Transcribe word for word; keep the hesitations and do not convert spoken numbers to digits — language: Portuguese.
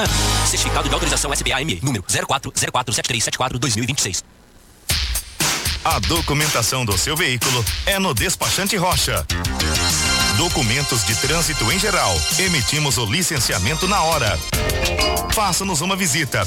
ano. Certificado de autorização S B A M E, número zero quatro zero quatro sete três sete quatro dois mil e vinte e seis. A documentação do seu veículo é no Despachante Rocha. Documentos de trânsito em geral. Emitimos o licenciamento na hora. Faça-nos uma visita.